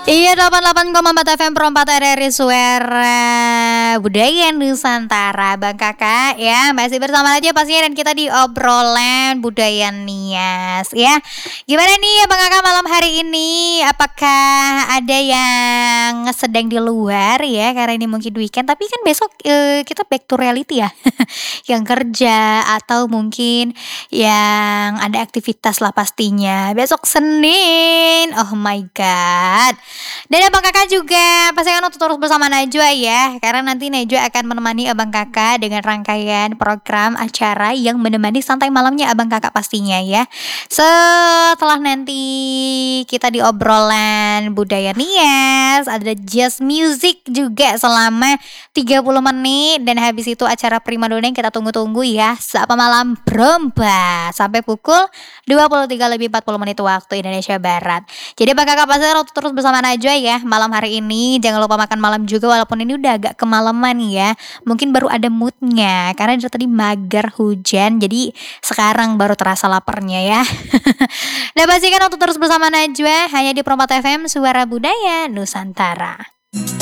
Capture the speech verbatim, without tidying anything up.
Iya, delapan puluh delapan koma empat F M Perempat R R I Suara Budaya Nusantara. Bang Kakak ya, masih bersama aja pastinya dan kita di obrolan budaya Nias ya. Gimana nih ya Bang Kakak malam hari ini? Apakah ada yang sedang di luar ya? Karena ini mungkin weekend, tapi kan besok eh, kita back to reality ya. Yang kerja atau mungkin yang ada aktivitas lah pastinya. Besok Senin. Oh my god. Dan abang kakak juga pastikan untuk terus bersama Najwa ya. Karena nanti Najwa akan menemani abang kakak dengan rangkaian program acara yang menemani santai malamnya abang kakak pastinya ya. Setelah nanti kita di obrolan budaya Nias, ada jazz music juga selama tiga puluh menit. Dan habis itu acara Primadona yang kita tunggu-tunggu ya, Sapa Malam Bromba sampai pukul dua puluh tiga lebih empat puluh menit waktu Indonesia Barat. Jadi abang kakak pasti harus terus bersama Najwa ya malam hari ini. Jangan lupa makan malam juga walaupun ini udah agak kemalaman ya. Mungkin baru ada moodnya karena dari tadi mager hujan, jadi sekarang baru terasa laparnya ya. Dan pastikan untuk terus bersama Najwa hanya di Perempat F M Suara Budaya Nusantara.